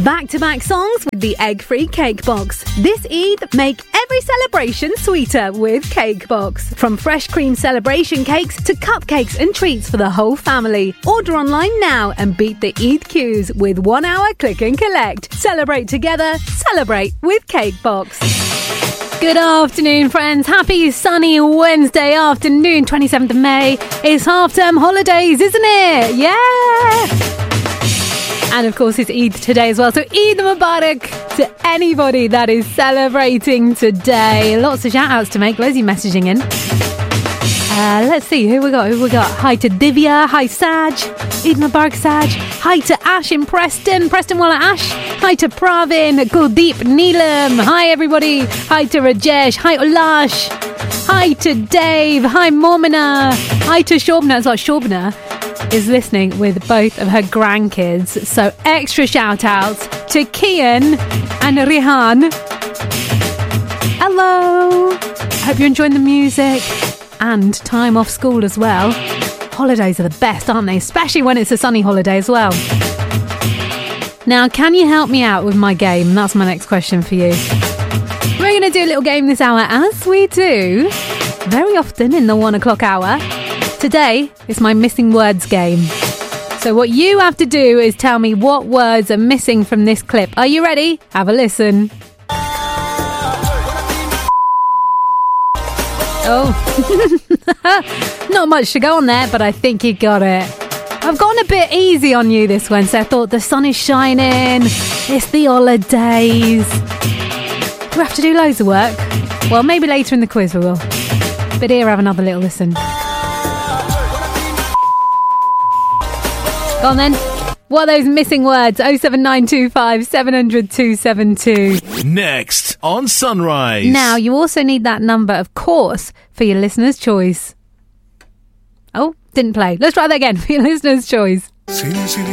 Back-to-back songs with the egg-free Cake Box. This Eid, make every celebration sweeter with Cake Box. From fresh cream celebration cakes to cupcakes and treats for the whole family. Order online now and beat the Eid queues with 1 hour click and collect. Celebrate together, celebrate with Cake Box. Good afternoon, friends. Happy sunny Wednesday afternoon, 27th of May. It's half-term holidays, isn't it? Yeah! And of course, it's Eid today as well. So Eid Mubarak to anybody that is celebrating today. Lots of shout-outs to make. Loads of you messaging in. Let's see, who we got? Hi to Divya. Hi, Saj. Eid Mubarak, Saj. Hi to Ash in Preston. Preston Walla Ash. Hi to Pravin. Kuldeep. Neelam. Hi, everybody. Hi to Rajesh. Hi, Ulash. Hi to Dave. Hi, Momina. Hi to Shobna. It's like Shobna is listening with both of her grandkids. So extra shout outs to Kian and Rihan. Hello. Hope you're enjoying the music and time off school as well. Holidays are the best, aren't they? Especially when it's a sunny holiday as well. Now, can you help me out with my game? That's my next question for you. We're going to do a little game this hour, as we do very often in the 1 o'clock hour. Today, it's my missing words game. So what you have to do is tell me what words are missing from this clip. Are you ready? Have a listen. Oh, not much to go on there, but I think you got it. I've gone a bit easy on you this Wednesday. I thought the sun is shining. It's the holidays. Do we have to do loads of work? Well, maybe later in the quiz we will. But here, have another little listen. Go on then. What are those missing words? 07925 700 272. Next on Sunrise. Now, you also need that number, of course, for your listener's choice. Oh, didn't play. Let's try that again for your listener's choice.